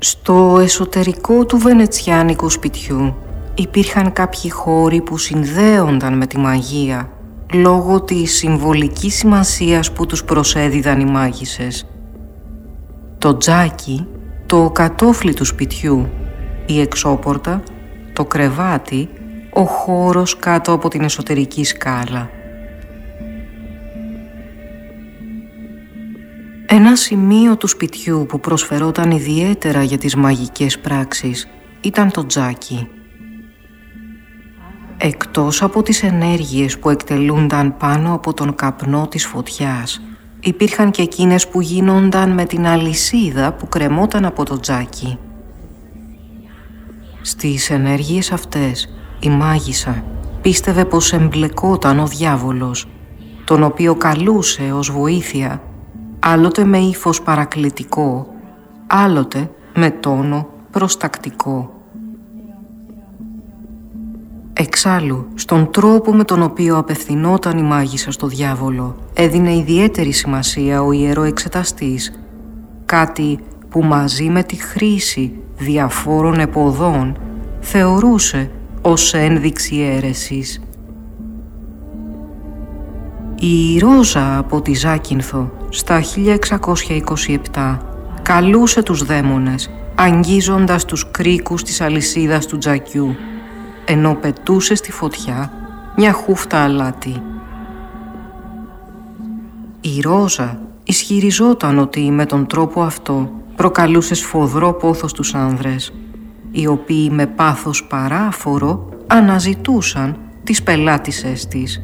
Στο εσωτερικό του βενετσιάνικου σπιτιού υπήρχαν κάποιοι χώροι που συνδέονταν με τη μαγεία λόγω της συμβολικής σημασίας που τους προσέδιδαν οι μάγισσες. Το τζάκι, το κατόφλι του σπιτιού, η εξώπορτα, το κρεβάτι, ο χώρος κάτω από την εσωτερική σκάλα. Ένα σημείο του σπιτιού που προσφερόταν ιδιαίτερα για τις μαγικές πράξεις ήταν το τζάκι. Εκτός από τις ενέργειες που εκτελούνταν πάνω από τον καπνό της φωτιάς, υπήρχαν και εκείνες που γίνονταν με την αλυσίδα που κρεμόταν από το τζάκι. Στις ενέργειες αυτές, η μάγισσα πίστευε πως εμπλεκόταν ο διάβολος, τον οποίο καλούσε ως βοήθεια, άλλοτε με ύφος παρακλητικό, άλλοτε με τόνο προστακτικό. Εξάλλου, στον τρόπο με τον οποίο απευθυνόταν η μάγισσα στο διάβολο, έδινε ιδιαίτερη σημασία ο ιεροεξεταστής, κάτι που μαζί με τη χρήση διαφόρων επωδών θεωρούσε ως ένδειξη αίρεσης. Η Ρόζα από τη Ζάκυνθο στα 1627 καλούσε τους δαίμονες, αγγίζοντας τους κρίκους της αλυσίδας του τζακιού, ενώ πετούσε στη φωτιά μια χούφτα αλάτι. Η Ρόζα ισχυριζόταν ότι με τον τρόπο αυτό προκαλούσε σφοδρό πόθος στους άνδρες, οι οποίοι με πάθος παράφορο αναζητούσαν τις πελάτησές της.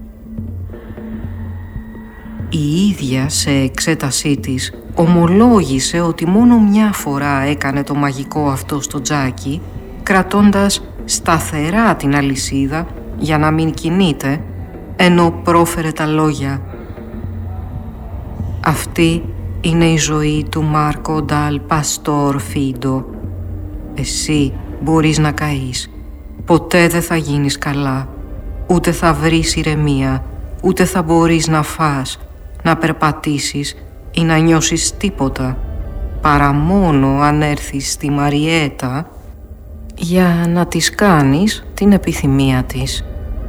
Η ίδια σε εξέτασή της ομολόγησε ότι μόνο μια φορά έκανε το μαγικό αυτό στο τζάκι, κρατώντας σταθερά την αλυσίδα για να μην κινείται, ενώ πρόφερε τα λόγια «Αυτή είναι η ζωή του Μάρκο Νταλ Παστόρ Φίντο. Εσύ μπορείς να καείς. Ποτέ δεν θα γίνεις καλά. Ούτε θα βρεις ηρεμία, ούτε θα μπορείς να φας, να περπατήσεις ή να νιώσεις τίποτα, παρά μόνο αν έρθεις στη Μαριέτα για να της κάνεις την επιθυμία της».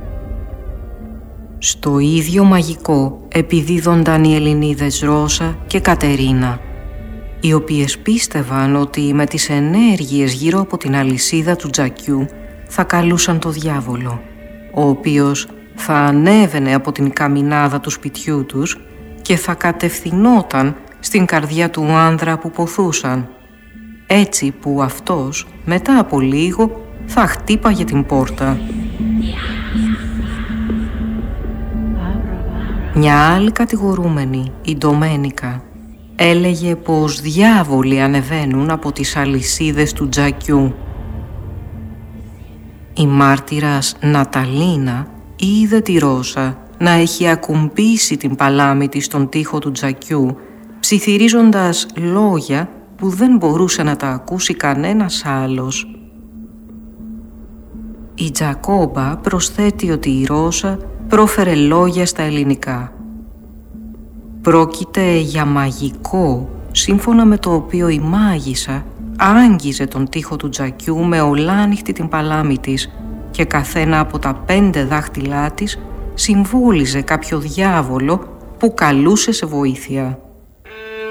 Στο ίδιο μαγικό επιδίδονταν οι Ελληνίδες Ρώσα και Κατερίνα, οι οποίες πίστευαν ότι με τις ενέργειες γύρω από την αλυσίδα του τζακιού θα καλούσαν το διάβολο, ο οποίος θα ανέβαινε από την καμινάδα του σπιτιού τους και θα κατευθυνόταν στην καρδιά του άνδρα που ποθούσαν, έτσι που αυτός μετά από λίγο θα χτύπαγε την πόρτα. Μια άλλη κατηγορούμενη, η Ντομένικα, έλεγε πως διάβολοι ανεβαίνουν από τις αλυσίδες του τζακιού. Η μάρτυρας Ναταλίνα είδε τη Ρώσα να έχει ακουμπήσει την παλάμη της στον τοίχο του τζακιού, ψιθυρίζοντας λόγια που δεν μπορούσε να τα ακούσει κανένας άλλος. Η Τζακόμπα προσθέτει ότι η Ρώσα πρόφερε λόγια στα ελληνικά. Πρόκειται για μαγικό, σύμφωνα με το οποίο η μάγισσα άγγιζε τον τοίχο του τζακιού με ολάνυχτη την παλάμη της και καθένα από τα 5 δάχτυλά της συμβόλιζε κάποιο διάβολο που καλούσε σε βοήθεια.